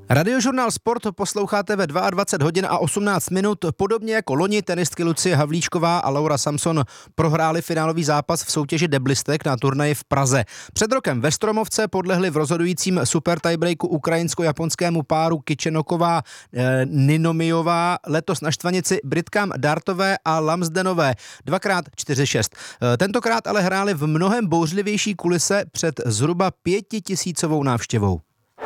Radiožurnál Sport posloucháte ve 22 hodin a 18 minut. Podobně jako loni tenistky Lucie Havlíčková a Laura Samson prohrály finálový zápas v soutěži deblistek na turnaji v Praze. Před rokem ve Stromovce podlehli v rozhodujícím super tiebreaku ukrajinsko-japonskému páru Kičenoková Ninomijová, letos na štvanici Britkám Dartové a Lamsdenové 2x4-6. Tentokrát ale hráli v mnohem bouřlivější kulise před zhruba 5000 návštěvou.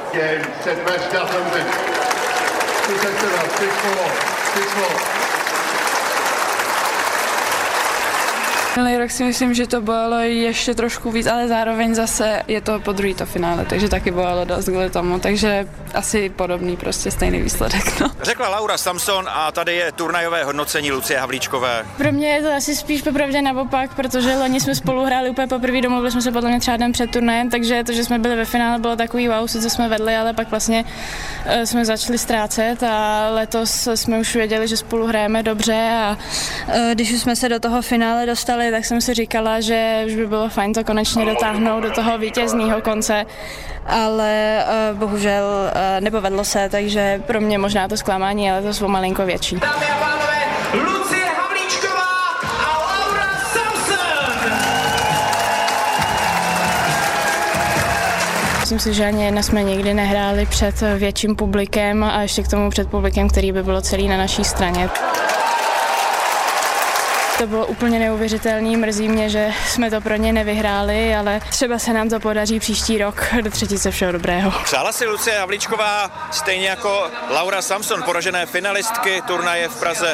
Minulý rok si myslím, že to bylo ještě trošku víc, ale zároveň zase je to po druhý to finále, takže taky bylo dost kvůli tomu, takže asi podobný, prostě stejný výsledek. No. Řekla Laura Samson a tady je turnajové hodnocení Lucie Havlíčkové. Pro mě je to asi spíš popravdě naopak, protože loni jsme spolu hráli úplně poprvé, domluvili jsme se podle mě třeba den před turnajem, takže to, že jsme byli ve finále, bylo takový wow, sice jsme vedli, ale pak vlastně jsme začali ztrácet a letos jsme už věděli, že spolu hrajeme dobře a když jsme se do toho finále dostali, tak jsem si říkala, že už by bylo fajn to konečně dotáhnout do toho vítězního konce, ale bohužel nepovedlo se, takže pro mě možná to zklamání je letos o malinko větší. Dámy a pánové, Lucie Havlíčková a Laura Samson! Myslím si, že ani jedna jsme nikdy nehráli před větším publikem a ještě k tomu před publikem, který by bylo celý na naší straně. To bylo úplně neuvěřitelný, mrzí mě, že jsme to pro ně nevyhráli, ale třeba se nám to podaří příští rok do třetice všeho dobrého. Přála si Lucie Havlíčková stejně jako Laura Samson, poražené finalistky turnaje v Praze.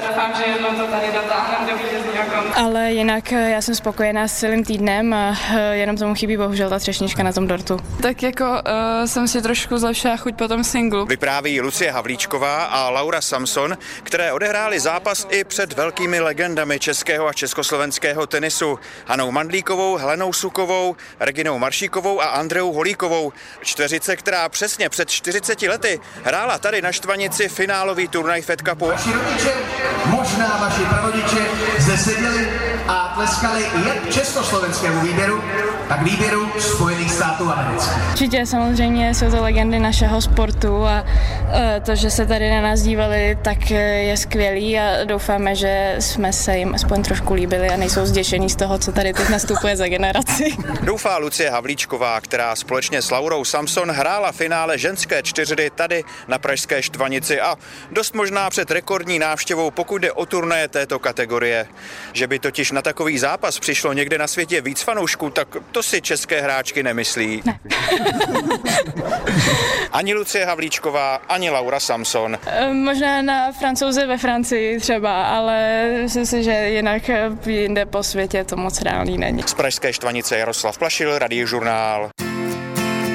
Ale jinak já jsem spokojená s celým týdnem a jenom tomu chybí bohužel ta třešnička na tom dortu. Tak jako jsem si trošku zlepšila chuť po tom singlu. Vypráví Lucie Havlíčková a Laura Samson, které odehrály zápas i před velkými legendami českého a československého tenisu. Hanou Mandlíkovou, Helenou Sukovou, Reginou Maršíkovou a Andreou Holíkovou. Čtveřice, která přesně před 40 lety hrála tady na štvanici finálový turnaj Fed Cupu. Vaši rodiče, možná vaši prarodiče, zde seděli a tleskali jak československému výběru, tak výběru Spojených států amerických. Určitě samozřejmě jsou to legendy našeho sportu a to, že se tady na nás dívali, tak je skvělý a doufáme, že jsme se jim aspoň trošku líbili a nejsou zděšení z toho, co tady teď nastupuje za generaci. Doufá Lucie Havlíčková, která společně s Laurou Samson hrála finále ženské čtyřhry tady na pražské štvanici a dost možná před rekordní návštěvou, pokud jde o turnaje této kategorie. Že by totiž na takový zápas přišlo někde na světě víc fanoušků, tak to si české hráčky nemyslí. Ne. Ani Lucie Havlíčková, ani Laura Samson. Možná na Francouze ve Francii třeba, ale myslím si, že jinak jinde po světě to moc reálný není. Z pražské štvanice Jaroslav Plašil, Radiožurnál.